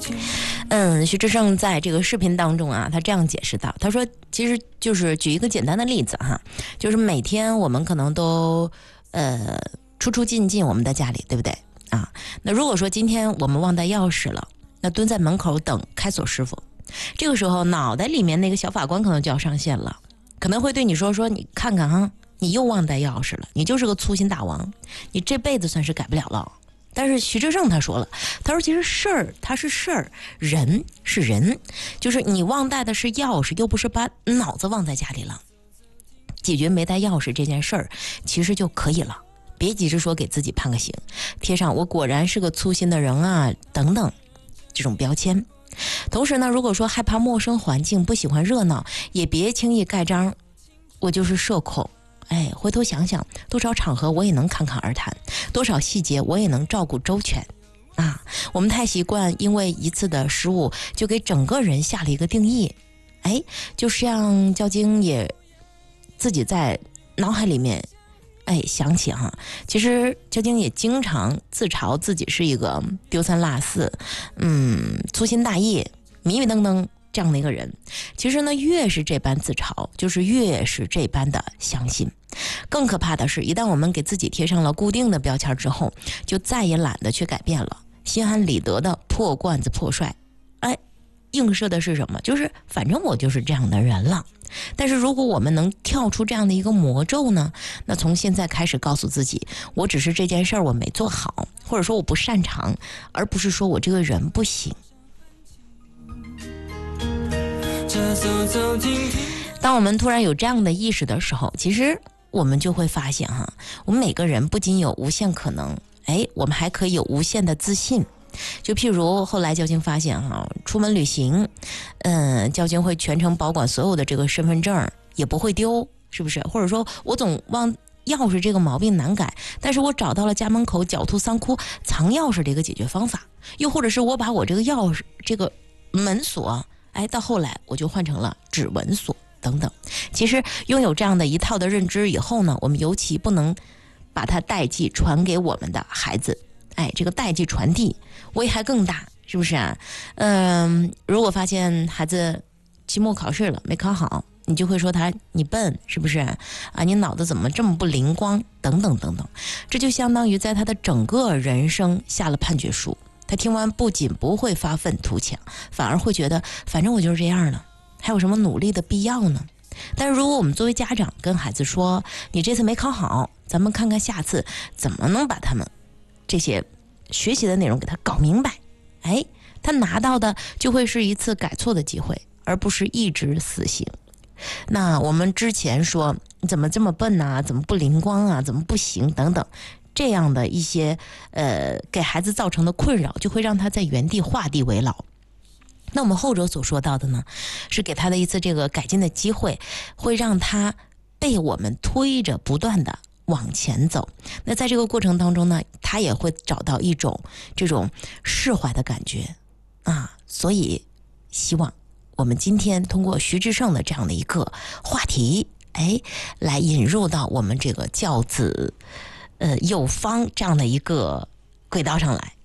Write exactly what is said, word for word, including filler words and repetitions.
嗯，徐志胜在这个视频当中啊，他这样解释到，他说其实就是举一个简单的例子哈，就是每天我们可能都呃出出进进我们的家里，对不对啊？那如果说今天我们忘带钥匙了，那蹲在门口等开锁师傅，这个时候脑袋里面那个小法官可能就要上线了，可能会对你说说你看看哈，你又忘带钥匙了，你就是个粗心大王，你这辈子算是改不了了。但是徐志胜他说了，他说其实事儿它是事儿，人是人，就是你忘带的是钥匙，又不是把脑子忘在家里了。解决没带钥匙这件事儿其实就可以了，别急着说给自己判个刑，贴上我果然是个粗心的人啊等等这种标签。同时呢，如果说害怕陌生环境，不喜欢热闹，也别轻易盖章我就是社恐。哎，回头想想，多少场合我也能侃侃而谈，多少细节我也能照顾周全啊！我们太习惯因为一次的失误就给整个人下了一个定义。哎，就像焦晶也自己在脑海里面哎想起哈，其实焦晶也经常自嘲自己是一个丢三落四，嗯，粗心大意，迷迷瞪瞪这样的一个人。其实呢，越是这般自嘲，就是越是这般的相信。更可怕的是，一旦我们给自己贴上了固定的标签之后，就再也懒得去改变了，心安理得的破罐子破摔。哎，映射的是什么？就是反正我就是这样的人了。但是如果我们能跳出这样的一个魔咒呢，那从现在开始告诉自己，我只是这件事儿我没做好，或者说我不擅长，而不是说我这个人不行。当我们突然有这样的意识的时候，其实我们就会发现哈，我们每个人不仅有无限可能，哎，我们还可以有无限的自信。就譬如后来焦晶发现哈，出门旅行，嗯，焦晶会全程保管所有的这个身份证，也不会丢，是不是？或者说我总忘钥匙这个毛病难改，但是我找到了家门口狡兔三窟藏钥匙的一个解决方法。又或者是我把我这个钥匙这个门锁，哎，到后来我就换成了指纹锁等等。其实拥有这样的一套的认知以后呢，我们尤其不能把它代际传给我们的孩子。哎，这个代际传递危害更大，是不是啊？嗯，如果发现孩子期末考试了没考好，你就会说他你笨，是不是啊？你脑子怎么这么不灵光等等等等。这就相当于在他的整个人生下了判决书。他听完不仅不会发愤图强，反而会觉得反正我就是这样了，还有什么努力的必要呢？但是如果我们作为家长跟孩子说，你这次没考好，咱们看看下次怎么能把他们这些学习的内容给他搞明白，哎，他拿到的就会是一次改错的机会，而不是一直死刑。那我们之前说你怎么这么笨啊，怎么不灵光啊，怎么不行等等，这样的一些呃给孩子造成的困扰，就会让他在原地画地为牢。那我们后者所说到的呢，是给他的一次这个改进的机会，会让他被我们推着不断的往前走。那在这个过程当中呢，他也会找到一种这种释怀的感觉啊。所以希望我们今天通过徐志胜的这样的一个话题，哎，来引入到我们这个教子呃有方这样的一个轨道上来。